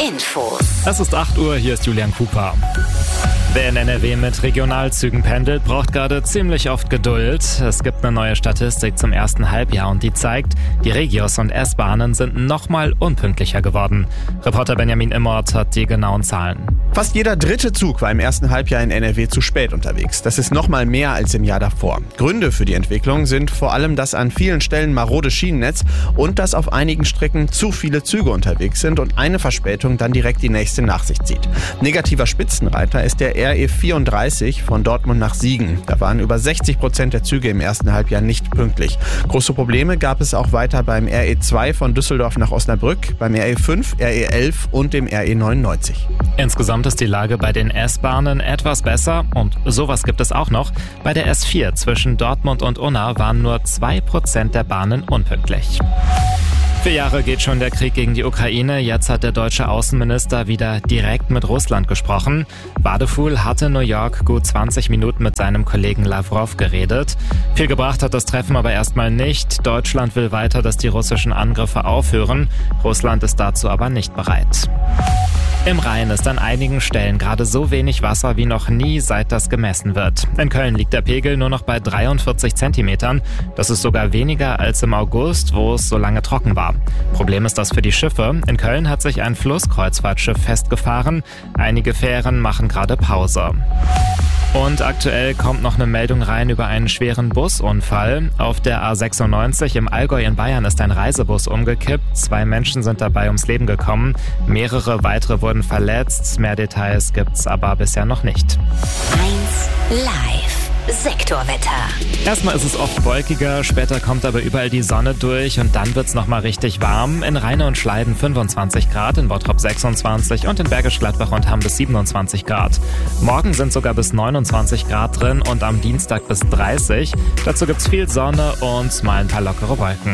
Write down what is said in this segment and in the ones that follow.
Infos. Es ist 8 Uhr, hier ist Julian Cooper. Wer in NRW mit Regionalzügen pendelt, braucht gerade ziemlich oft Geduld. Es gibt eine neue Statistik zum ersten Halbjahr und die zeigt, die Regios und S-Bahnen sind nochmal unpünktlicher geworden. Reporter Benjamin Immort hat die genauen Zahlen. Fast jeder dritte Zug war im ersten Halbjahr in NRW zu spät unterwegs. Das ist nochmal mehr als im Jahr davor. Gründe für die Entwicklung sind vor allem das an vielen Stellen marode Schienennetz und dass auf einigen Strecken zu viele Züge unterwegs sind und eine Verspätung dann direkt die nächste nach sich zieht. Negativer Spitzenreiter ist der RE34 von Dortmund nach Siegen. Da waren über 60% der Züge im ersten Halbjahr nicht pünktlich. Große Probleme gab es auch weiter beim RE2 von Düsseldorf nach Osnabrück, beim RE5, RE11 und dem RE99. Insgesamt ist die Lage bei den S-Bahnen etwas besser und sowas gibt es auch noch. Bei der S4 zwischen Dortmund und Unna waren nur 2% der Bahnen unpünktlich. 4 Jahre geht schon der Krieg gegen die Ukraine. Jetzt hat der deutsche Außenminister wieder direkt mit Russland gesprochen. Wadefuhl hatte in New York gut 20 Minuten mit seinem Kollegen Lavrov geredet. Viel gebracht hat das Treffen aber erstmal nicht. Deutschland will weiter, dass die russischen Angriffe aufhören. Russland ist dazu aber nicht bereit. Im Rhein ist an einigen Stellen gerade so wenig Wasser wie noch nie, seit das gemessen wird. In Köln liegt der Pegel nur noch bei 43 Zentimetern. Das ist sogar weniger als im August, wo es so lange trocken war. Problem ist das für die Schiffe. In Köln hat sich ein Flusskreuzfahrtschiff festgefahren. Einige Fähren machen gerade Pause. Und aktuell kommt noch eine Meldung rein über einen schweren Busunfall. Auf der A96 im Allgäu in Bayern ist ein Reisebus umgekippt. 2 Menschen sind dabei ums Leben gekommen. Mehrere weitere wurden verletzt. Mehr Details gibt's aber bisher noch nicht. 1 Live. Sektorwetter. Erstmal ist es oft wolkiger, später kommt aber überall die Sonne durch und dann wird's nochmal richtig warm. In Rheine und Schleiden 25 Grad, in Bottrop 26 und in Bergisch Gladbach und Hamm bis 27 Grad. Morgen sind sogar bis 29 Grad drin und am Dienstag bis 30. Dazu gibt's viel Sonne und mal ein paar lockere Wolken.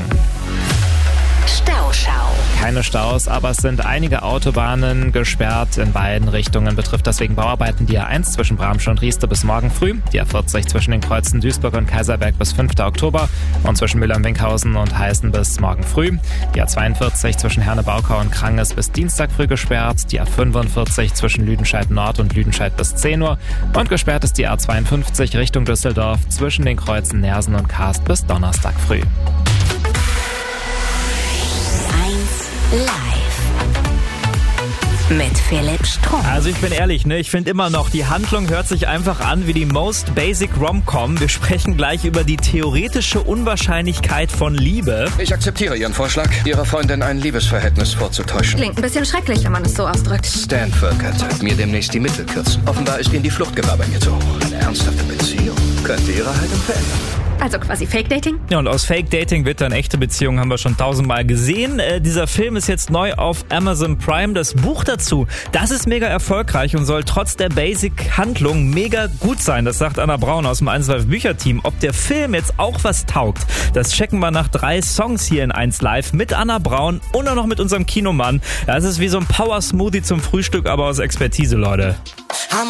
Stauschau. Keine Staus, aber es sind einige Autobahnen gesperrt. In beiden Richtungen betrifft das wegen Bauarbeiten die A1 zwischen Bramsch und Rieste bis morgen früh, die A40 zwischen den Kreuzen Duisburg und Kaiserberg bis 5. Oktober und zwischen Müllheim-Winkhausen und Heißen bis morgen früh, die A42 zwischen Herne-Baukau und Kranges bis Dienstag früh gesperrt, die A45 zwischen Lüdenscheid Nord und Lüdenscheid bis 10 Uhr und gesperrt ist die A52 Richtung Düsseldorf zwischen den Kreuzen Nersen und Karst bis Donnerstag früh. Live mit Philipp Strunk. Also ich bin ehrlich, ich finde immer noch, die Handlung hört sich einfach an wie die Most Basic Rom-Com. Wir sprechen gleich über die theoretische Unwahrscheinlichkeit von Liebe. Ich akzeptiere Ihren Vorschlag, Ihrer Freundin ein Liebesverhältnis vorzutäuschen. Klingt ein bisschen schrecklich, wenn man es so ausdrückt. Stanford könnte mir demnächst die Mittel kürzen. Offenbar ist Ihnen die Fluchtgefahr bei mir zu hoch. Eine ernsthafte Beziehung könnte Ihre Haltung verändern. Also quasi Fake-Dating? Ja, und aus Fake-Dating wird dann echte Beziehung, haben wir schon 1000-mal gesehen. Dieser Film ist jetzt neu auf Amazon Prime. Das Buch dazu, das ist mega erfolgreich und soll trotz der Basic-Handlung mega gut sein. Das sagt Anna Braun aus dem 1Live Bücherteam. Ob der Film jetzt auch was taugt, das checken wir nach 3 Songs hier in 1Live mit Anna Braun und auch noch mit unserem Kinomann. Das ist wie so ein Power-Smoothie zum Frühstück, aber aus Expertise, Leute.